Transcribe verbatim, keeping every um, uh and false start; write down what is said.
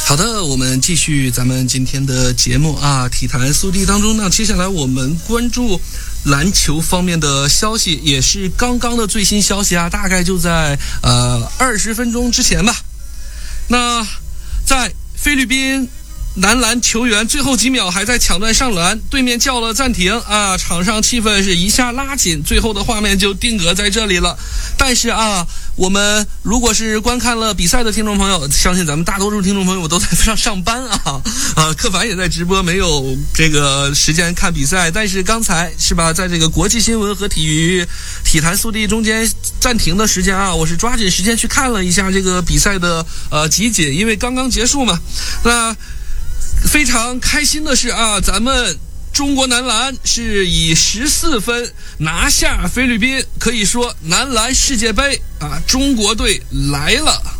好的，我们继续咱们今天的节目啊，体坛速递当中呢，接下来我们关注篮球方面的消息，也是刚刚的最新消息啊，大概就在呃二十分钟之前吧。那在菲律宾男篮球员最后几秒还在抢断上篮，对面叫了暂停啊，场上气氛是一下拉紧，最后的画面就定格在这里了。但是啊，我们如果是观看了比赛的听众朋友，相信咱们大多数听众朋友都在上上班啊，啊，柯凡也在直播，没有这个时间看比赛。但是刚才是吧，在这个国际新闻和体育体坛速递中间暂停的时间啊，我是抓紧时间去看了一下这个比赛的呃集锦，因为刚刚结束嘛。那非常开心的是啊，咱们中国男篮是以十四分拿下菲律宾，可以说男篮世界杯啊，中国队来了。